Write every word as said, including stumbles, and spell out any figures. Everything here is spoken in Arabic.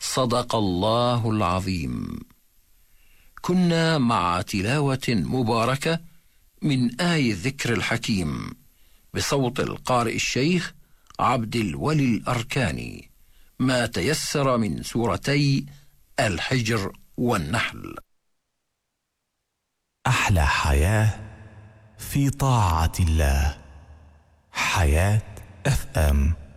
صدق الله العظيم. كنا مع تلاوة مباركة من آي الذكر الحكيم بصوت القارئ الشيخ عبد الولي الأركاني، ما تيسر من سورتي الحجر والنحل. أحلى حياة في طاعة الله. حياة اف ام.